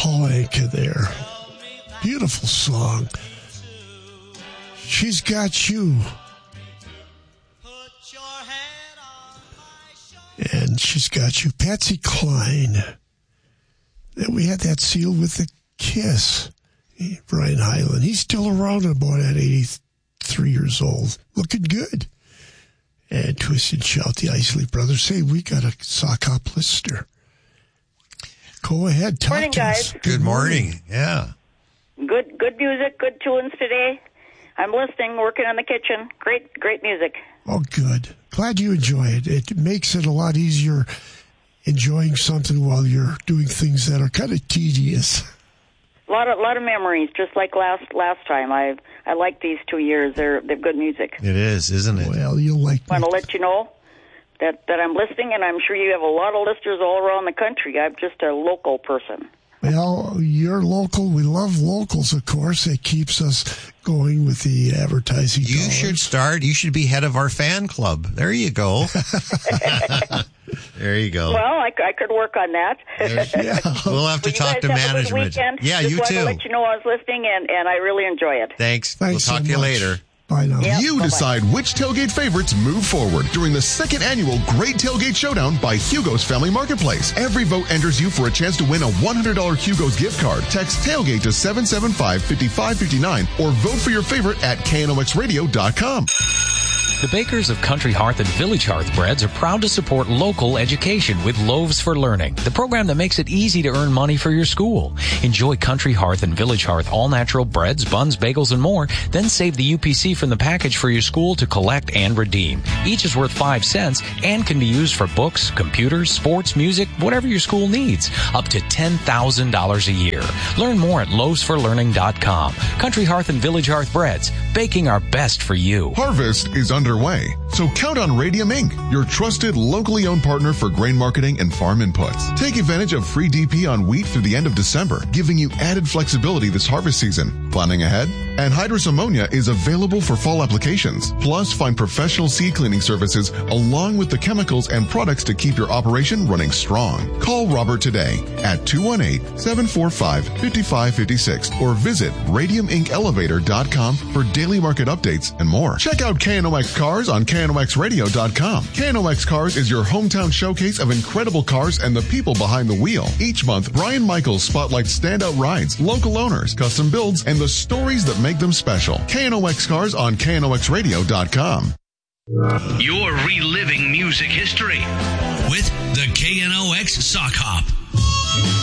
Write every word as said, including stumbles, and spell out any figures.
Paul Anka there. Beautiful song. She's Got You. And She's Got You. Patsy Cline. Then we had that seal with the Kiss. Brian Hyland. He's still around about at eighty-three years old. Looking good. And Twist and Shout, the Isley Brothers. Say, we got a sock hop listener. Go ahead. Talk morning, to guys. us. Good, Good morning. morning. Yeah. Good, good music, good tunes today. I'm listening, working in the kitchen. Great, great music. Oh, good. Glad you enjoy it. It makes it a lot easier enjoying something while you're doing things that are kind of tedious. A lot of, lot of memories, just like last last time. I I like these two years. They're they're good music. It is, isn't it? Well, you'll like I want to me. let you know that, that I'm listening, and I'm sure you have a lot of listeners all around the country. I'm just a local person. Well, you're local. We love locals, of course. It keeps us going with the advertising You dollars. should start. You should be head of our fan club. There you go. There you go. Well, I, I could work on that. Yeah. We'll have to Well, you talk guys to have a good management. weekend. Yeah, Just you wanted too. to let you know I was listening, and, and I really enjoy it. Thanks. Thanks We'll talk so to you much. later. Bye now. Yeah. You Bye-bye. decide which tailgate favorites move forward during the second annual Great Tailgate Showdown by Hugo's Family Marketplace. Every vote enters you for a chance to win a one hundred dollars Hugo's gift card. Text tailgate to seven seven five, five five five nine or vote for your favorite at K N O X radio dot com. The bakers of Country Hearth and Village Hearth Breads are proud to support local education with Loaves for Learning, the program that makes it easy to earn money for your school. Enjoy Country Hearth and Village Hearth all-natural breads, buns, bagels, and more. Then save the U P C from the package for your school to collect and redeem. Each is worth five cents and can be used for books, computers, sports, music, whatever your school needs. Up to ten thousand dollars a year. Learn more at loaves for learning dot com. Country Hearth and Village Hearth Breads, baking our best for you. Harvest is underway, so count on Radium Incorporated, your trusted, locally owned partner for grain marketing and farm inputs. Take advantage of free D P on wheat through the end of December, giving you added flexibility this harvest season. Planning ahead? Anhydrous ammonia is available for fall applications. Plus, find professional seed cleaning services along with the chemicals and products to keep your operation running strong. Call Robert today at two one eight, seven four five, five five five six or visit radium inc elevator dot com for daily market updates and more. Check out K N O X Cars on K N O X radio dot com. K N O X Cars is your hometown showcase of incredible cars and the people behind the wheel. Each month, Brian Michaels spotlights standout rides, local owners, custom builds, and the stories that make them special. K N O X Cars on K N O X radio dot com. You're reliving music history with the K N O X Sock Hop.